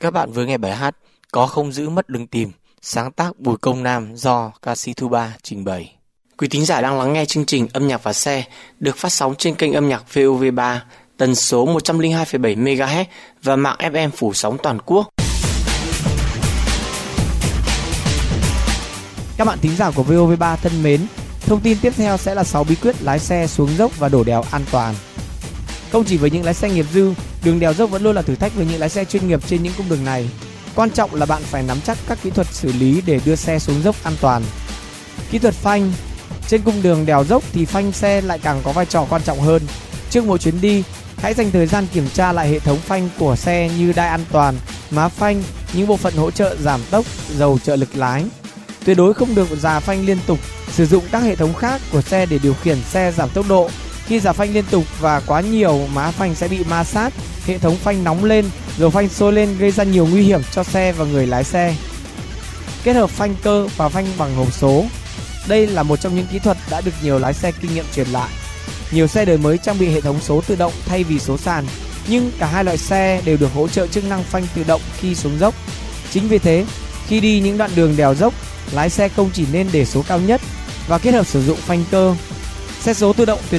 Các bạn vừa nghe bài hát Có không giữ mất đừng tìm, sáng tác Bùi Công Nam do ca sĩ Thu Ba trình bày. Quý thính giả đang lắng nghe chương trình Âm nhạc và xe được phát sóng trên kênh âm nhạc VOV3, tần số 102,7 MHz và mạng FM phủ sóng toàn quốc. Các bạn thính giả của VOV3 thân mến, thông tin tiếp theo sẽ là 6 bí quyết lái xe xuống dốc và đổ đèo an toàn. Không chỉ với những lái xe nghiệp dư, đường đèo dốc vẫn luôn là thử thách với những lái xe chuyên nghiệp trên những cung đường này. Quan trọng là bạn phải nắm chắc các kỹ thuật xử lý để đưa xe xuống dốc an toàn. Kỹ thuật phanh. Trên cung đường đèo dốc thì phanh xe lại càng có vai trò quan trọng hơn. Trước mỗi chuyến đi, hãy dành thời gian kiểm tra lại hệ thống phanh của xe như đai an toàn, má phanh, những bộ phận hỗ trợ giảm tốc, dầu trợ lực lái. Tuyệt đối không được rà phanh liên tục, sử dụng các hệ thống khác của xe để điều khiển xe giảm tốc độ. Khi rà phanh liên tục và quá nhiều, má phanh sẽ bị ma sát, hệ thống phanh nóng lên, dầu phanh sôi lên gây ra nhiều nguy hiểm cho xe và người lái xe. Kết hợp phanh cơ và phanh bằng hộp số. Đây là một trong những kỹ thuật đã được nhiều lái xe kinh nghiệm truyền lại. Nhiều xe đời mới trang bị hệ thống số tự động thay vì số sàn, nhưng cả hai loại xe đều được hỗ trợ chức năng phanh tự động khi xuống dốc. Chính vì thế, khi đi những đoạn đường đèo dốc, lái xe không chỉ nên để số cao nhất và kết hợp sử dụng phanh cơ. Xe số tự động tuyệt